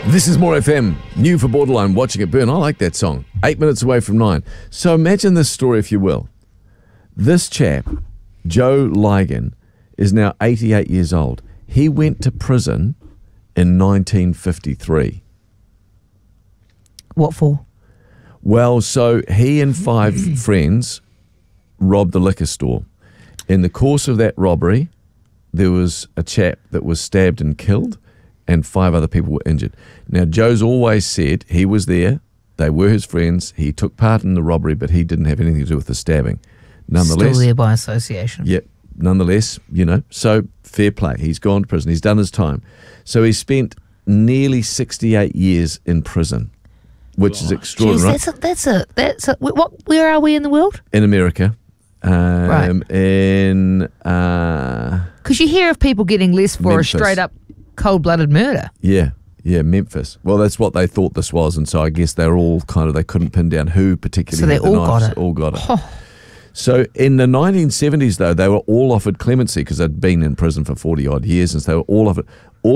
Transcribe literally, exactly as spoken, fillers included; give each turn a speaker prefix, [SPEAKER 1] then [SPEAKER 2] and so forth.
[SPEAKER 1] This is More F M, new for Borderline, Watching It Burn. I like that song. Eight minutes away from nine. So imagine this story, if you will. This chap, Joe Ligon, is now eighty-eight years old. He went to prison in nineteen fifty-three.
[SPEAKER 2] What for?
[SPEAKER 1] Well, so he and five friends robbed the liquor store. In the course of that robbery, there was a chap that was stabbed and killed, and five other people were injured. Now, Joe's always said he was there, they were his friends, he took part in the robbery, but he didn't have anything to do with the stabbing. Nonetheless,
[SPEAKER 2] Still there by association.
[SPEAKER 1] Yep, nonetheless, you know, so fair play. He's gone to prison, he's done his time. So he spent nearly sixty-eight years in prison, which is extraordinary.
[SPEAKER 2] Jeez, that's a, that's a, that's a, what, where are we in the world?
[SPEAKER 1] In America. Um,
[SPEAKER 2] Right.
[SPEAKER 1] In, uh,
[SPEAKER 2] Because you hear of people getting less for
[SPEAKER 1] Memphis.
[SPEAKER 2] a straight up cold-blooded murder.
[SPEAKER 1] yeah, yeah, Memphis. Well, that's what they thought this was, and so I guess they're all kind of, they couldn't pin down who particularly
[SPEAKER 2] So they
[SPEAKER 1] had the
[SPEAKER 2] all got
[SPEAKER 1] knives.
[SPEAKER 2] it.
[SPEAKER 1] All got it.
[SPEAKER 2] Oh.
[SPEAKER 1] So in the nineteen seventies, though, they were all offered clemency because they'd been in prison for forty-odd years, and so they were all offered.